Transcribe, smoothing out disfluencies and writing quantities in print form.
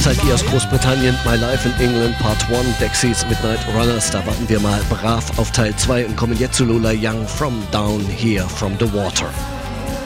Nostalgie aus Großbritannien, My Life in England Part 1, Dexys Midnight Runners. Da warten wir mal brav auf Teil 2 und kommen jetzt zu Lola Young, From Down Here From the Water.